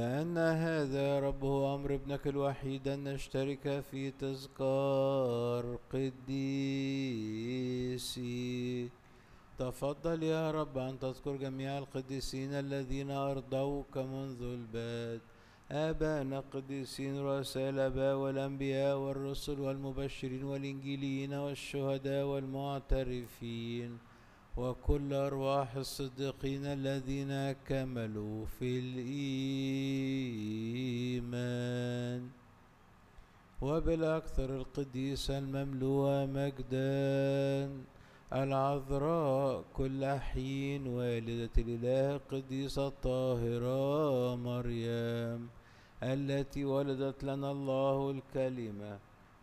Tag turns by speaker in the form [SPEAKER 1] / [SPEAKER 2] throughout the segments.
[SPEAKER 1] أن هذا رب هو أمر ابنك الوحيد أن نشترك في تذكار قديسي. تفضل يا رب أن تذكر جميع القديسين الذين أرضوك منذ البدء، آباءنا القديسين رؤساء الآباء والأنبياء والرسل والمبشرين والإنجيليين والشهداء والمعترفين، وكل أرواح الصديقين الذين كملوا في الإيمان، وبالأكثر القديسة المملوءة مجدا العذراء كل حين والدة الإله القديسة الطاهرة مريم التي ولدت لنا الله الكلمة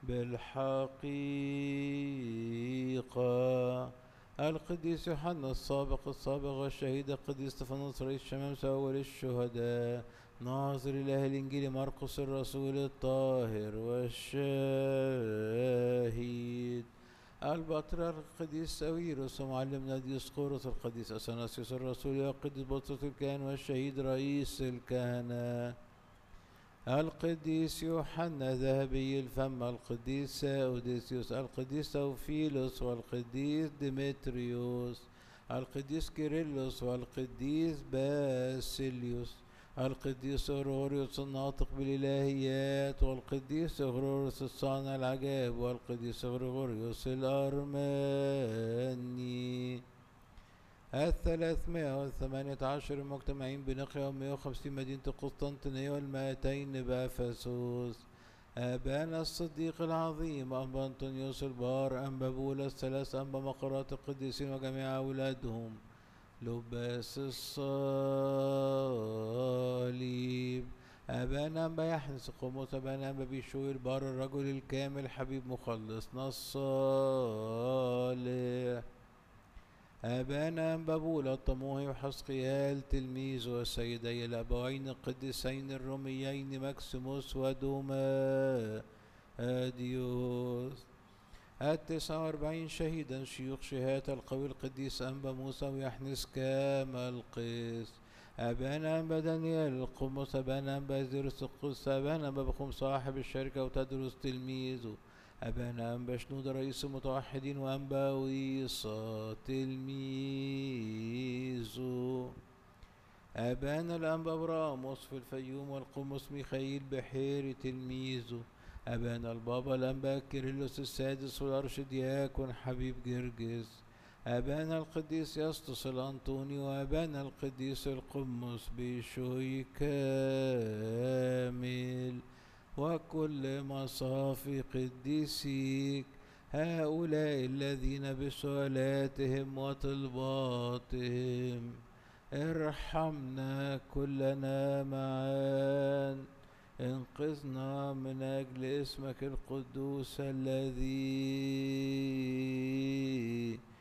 [SPEAKER 1] بالحقيقة، القديس يوحنا السابق والشهيد القديس استفانوس رئيس شمامسة أول الشهداء، ناظر إله الإنجيل مرقس الرسول الطاهر والشاهد، البطريرك القديس ساويرس ومعلمنا ديسقورس القديس أثناسيوس الرسول والقديس بطرس الكاهن والشهيد رئيس الكهنة، القديس يوحنا ذهبي الفم، القديس أوديسيوس، القديس توفيلوس والقديس ديمتريوس، القديس كيرلس والقديس باسيليوس، القديس غرغوريوس الناطق بالإلهيات، والقديس غرغوريوس الصانع العجائب، والقديس غرغوريوس الأرمني، 318 المجتمعين بنقيا، و150 مدينة القسطنطينية، وال200 بأفسوس، آبانا الصديق العظيم أنبا أنطونيوس البار، أنبا بولا الثلاث، أنبا مقرات القديسين وجميع أولادهم، لباس الصليب، آبانا أنبا يحنس قموس، آبانا أنبا بيشوي البار الرجل الكامل حبيب مخلصنا الصالح، آبانا بابولا الطموحي وحسقيال تلميذ، وسيدي الأبوين القديسين الروميين مكسيموس ودوما أديوس، 49 شهيدا شيوخ شهادة القوي القديس أنبا موسى ويحنس كامل القيس، أبانا أنبا دانيال القمص، أبانا أنبا زيرس القدس، أبانا أنبا بخوم صاحب الشركة وتدرس تلميذه، أبانا أنبا شنود رئيس المتوحدين، وأنبا ويصا تلميذه، أبانا الأنبا براموس في الفيوم، والقمص ميخائيل بحيري تلميذه، أبانا البابا الأنبا كيرلس السادس والأرشدياكون حبيب جرجس، أبانا القديس يسطس الأنطوني، وأبانا القديس القمص بشوي كامل، وكل مصافي قديسيك هؤلاء الذين بسؤالاتهم وطلباتهم ارحمنا كلنا معا، انقذنا من أجل اسمك القدوس الذي